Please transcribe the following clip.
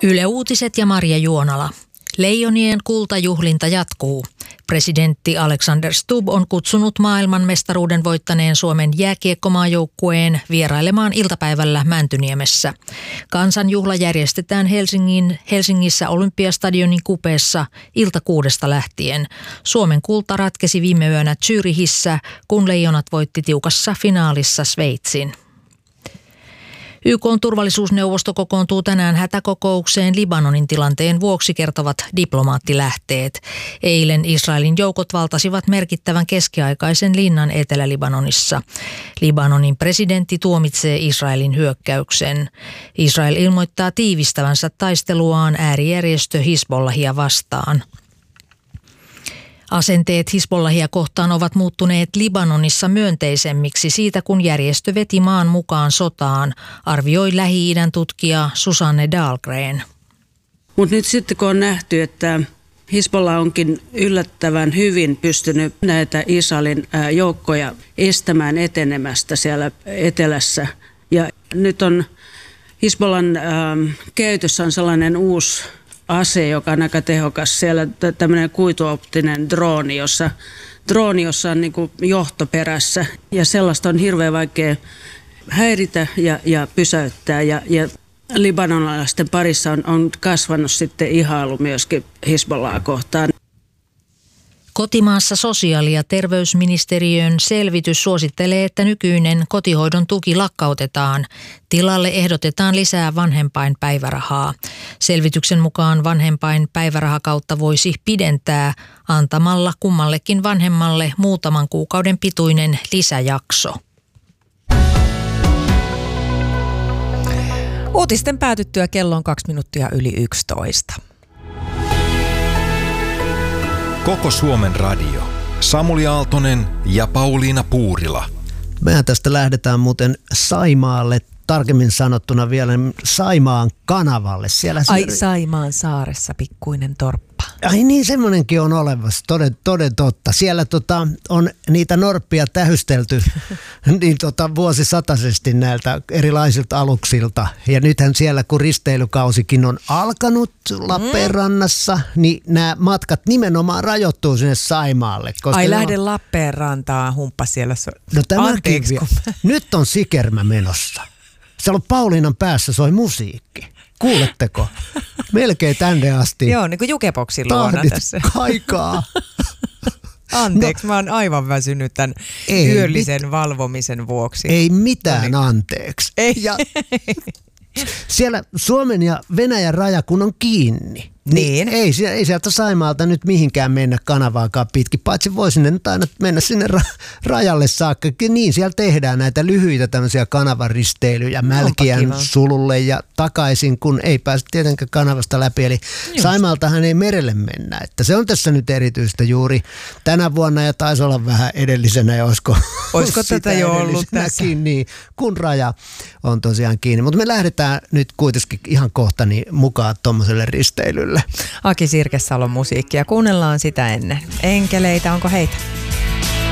Yle Uutiset ja Marja Juonala. Leijonien kultajuhlinta jatkuu. Presidentti Alexander Stubb on kutsunut maailmanmestaruuden voittaneen Suomen jääkiekkomaajoukkueen vierailemaan iltapäivällä Mäntyniemessä. Kansanjuhla järjestetään Helsingissä Olympiastadionin kupeessa ilta 6 lähtien. Suomen kulta ratkesi viime yönä Zürichissä, kun leijonat voitti tiukassa finaalissa Sveitsin. YK:n turvallisuusneuvosto kokoontuu tänään hätäkokoukseen Libanonin tilanteen vuoksi, kertovat diplomaattilähteet. Eilen Israelin joukot valtasivat merkittävän keskiaikaisen linnan Etelä-Libanonissa. Libanonin presidentti tuomitsee Israelin hyökkäyksen. Israel ilmoittaa tiivistävänsä taisteluaan äärijärjestö Hizbollahia vastaan. Asenteet Hizbollahia kohtaan ovat muuttuneet Libanonissa myönteisemmiksi siitä, kun järjestö veti maan mukaan sotaan, arvioi Lähi-idän tutkija Susanne Dahlgren. Mutta nyt sitten kun on nähty, että Hizbollah onkin yllättävän hyvin pystynyt näitä Israelin joukkoja estämään etenemästä siellä etelässä. Ja nyt on Hizbollan käytössä on sellainen uusi ase, joka on aika tehokas. Siellä tämmöinen kuituoptinen drooni, jossa on niin kuin johto perässä. Ja sellaista on hirveän vaikea häiritä ja pysäyttää. Ja libanonilaisten parissa on kasvanut sitten ihailu myöskin Hizbollahia kohtaan. Kotimaassa sosiaali- ja terveysministeriön selvitys suosittelee, että nykyinen kotihoidon tuki lakkautetaan. Tilalle ehdotetaan lisää vanhempainpäivärahaa. Selvityksen mukaan vanhempainpäivärahakautta voisi pidentää antamalla kummallekin vanhemmalle muutaman kuukauden pituinen lisäjakso. Uutisten päätyttyä kello on 2 minuuttia yli 11. Koko Suomen radio. Samuli Aaltonen ja Pauliina Puurila. Mehän tästä lähdetään muuten Saimaalle, tarkemmin sanottuna vielä Saimaan kanavalle. Saimaan saaressa pikkuinen torppa. Ai niin, semmoinenkin on olemassa, toden totta. Siellä on niitä norppia tähystelty niin vuosisataisesti näiltä erilaisilta aluksilta. Ja nythän siellä, kun risteilykausikin on alkanut Lappeenrannassa, niin nämä matkat nimenomaan rajoittuu sinne Saimaalle. Lähde Lappeenrantaan, humppa siellä. No tämäkin nyt on Sikermä menossa. Siellä on Pauliinan päässä soi musiikki. Kuuletteko? Melkein tänne asti. Joo, niin kuin Jukeboksin luona tässä. Kaikaa. Anteeksi, mä oon aivan väsynyt tämän yöllisen valvomisen vuoksi. Ei mitään anteeksi. Ei. Siellä Suomen ja Venäjän raja kun on kiinni. Niin. Ei sieltä Saimaalta nyt mihinkään mennä kanavaakaan pitkin, paitsi voi sinne nyt aina mennä sinne rajalle saakka. Niin, siellä tehdään näitä lyhyitä tämmöisiä kanavaristeilyjä Mälkiän sululle ja takaisin, kun ei pääse tietenkään kanavasta läpi. Eli Saimaaltahan ei merelle mennä. Että se on tässä nyt erityistä juuri tänä vuonna ja taisi olla vähän edellisenä. Ja olisiko tätä jo ollut tässä? Niin, kun raja on tosiaan kiinni. Mutta me lähdetään nyt kuitenkin ihan kohta mukaan tuommoiselle risteilylle. Aki Sirkesalon musiikkia. Kuunnellaan sitä ennen. Enkeleitä, onko heitä?